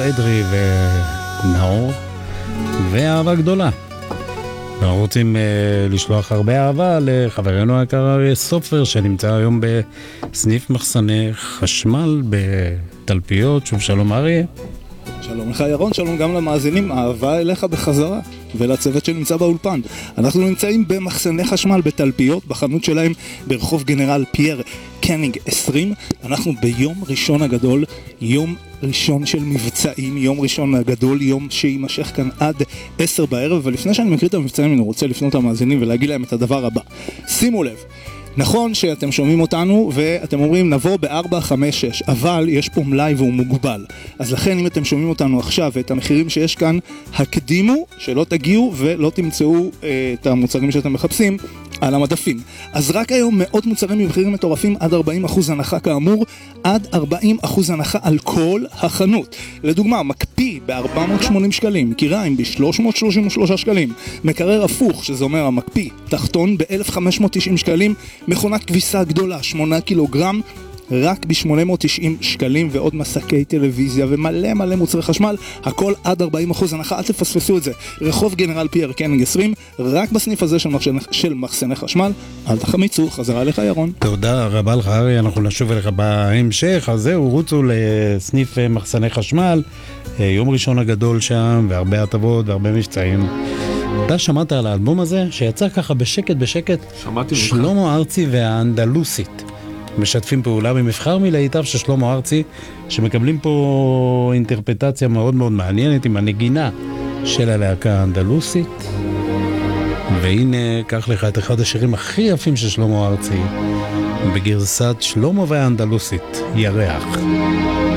אדרי ונאור ואהבה גדולה. אנחנו רוצים לשלוח הרבה אהבה לחברנו היקר אריה סופר שנמצא היום בסניף מחסני חשמל בתלפיות. שוב שלום אריה. שלום לך ירון, שלום גם למאזינים, אהבה אליך בחזרה ולצוות שנמצא באולפן. אנחנו נמצאים במחסני חשמל בתלפיות, בחנות שלהם ברחוב גנרל פייר קנינג 20. אנחנו ביום ראשון הגדול, יום ראשון של מבצעים, יום ראשון הגדול, יום שימשך כאן עד 10 בערב. ולפני שאני מקריא את המבצעים אני רוצה לפנות למאזינים ולהגיד להם את הדבר הבא. שימו לב, נכון שאתם שומעים אותנו ואתם אומרים נבוא ב-4, 5, 6, אבל יש פה מלאי והוא מוגבל. אז לכן אם אתם שומעים אותנו עכשיו ואת המחירים שיש כאן, הקדימו שלא תגיעו ולא תמצאו את המוצרים שאתם מחפשים על המדפים. אז רק היום מאות מוצרים במחירים מטורפים, עד 40% הנחה כאמור, עד 40% הנחה על כל החנות. לדוגמה, מקפיא ב-480 שקלים, קיריים ב-333 שקלים, מקרר הפוך, שזה אומר המקפיא, תחתון ב-1590 שקלים, מכונת כביסה גדולה, 8 קילוגרם, רק ב-890 שקלים, ועוד מסקי טלוויזיה ומלא מלא מוצרי חשמל, הכל עד 40% הנחה, אל תפספסו את זה. רחוב גנרל פייר קנינג 20, רק בסניף הזה של מחסני חשמל. אל תחמיצו, חזרה אליך ירון. תודה רבה לך ארי, אנחנו נשוב אליך בהמשך. אז זהו, רוצו לסניף מחסני חשמל, יום ראשון הגדול שם, והרבה הטבות והרבה מבצעים. אתה שמעת על האלבום הזה שיצא ככה בשקט שמעתי שלמה ארצי והאנדלוסית משתפים פעולה במבחר מלהיטב של שלמה ארצי, שמקבלים פה אינטרפטציה מאוד מאוד מעניינת עם הנגינה של הלהקה האנדלוסית. והנה, קח לך את אחד השירים הכי יפים של שלמה ארצי בגרסת שלמה והאנדלוסית, ירח.